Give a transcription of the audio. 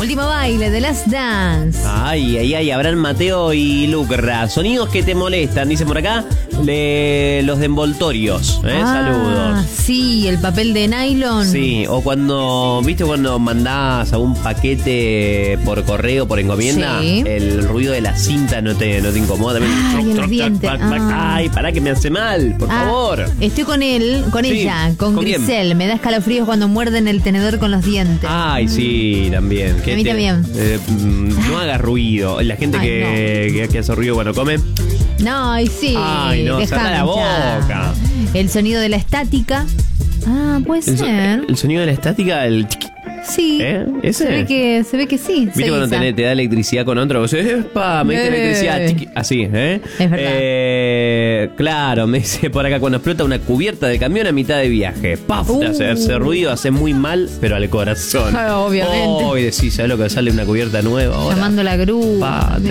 Último baile de Last Dance. Ay, Abraham Mateo y Lucra. Sonidos que te molestan, dice por acá, los de envoltorios. Saludos. Sí, el papel de nylon. Sí, o cuando mandás algún paquete por correo, por encomienda, Sí. el ruido de la cinta no te incomoda. Ay, en los dientes. Ay, pará que me hace mal, por favor. Estoy con él, con Sí. ella, con ¿Con quién? Grisel. Me da escalofríos cuando muerden el tenedor con los dientes. Ay, sí, también. A mí también. No haga ruido. La gente que hace ruido cuando come. No, y sí. Ay, no, cerrá la boca. El sonido de la estática. Puede ser. El sonido de la estática, el tic. Sí. ¿Ese? Se ve que sí. ¿Viste cuando te da electricidad con otro? ¡Epa! Me diste electricidad. Tic, así, Es verdad. Claro, me dice por acá, cuando explota una cubierta de camión a mitad de viaje. ¡Paf! Ese ruido hace muy mal, pero al corazón. Obviamente. Y decís, ¿sabes lo que sale una cubierta nueva ahora? Llamando la grúa.